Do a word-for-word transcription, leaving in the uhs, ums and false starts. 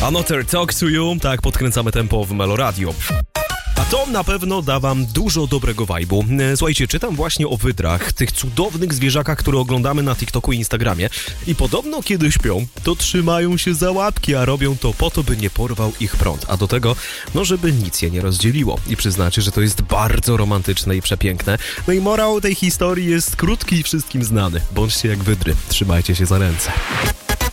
Another Talk to You, tak podkręcamy tempo w Meloradio. A to na pewno da wam dużo dobrego vibe'u. Słuchajcie, czytam właśnie o wydrach, tych cudownych zwierzakach, które oglądamy na TikToku i Instagramie. I podobno kiedy śpią, to trzymają się za łapki, a robią to po to, by nie porwał ich prąd. A do tego, no żeby nic je nie rozdzieliło. I przyznacie, że to jest bardzo romantyczne i przepiękne. No i morał tej historii jest krótki i wszystkim znany. Bądźcie jak wydry, trzymajcie się za ręce.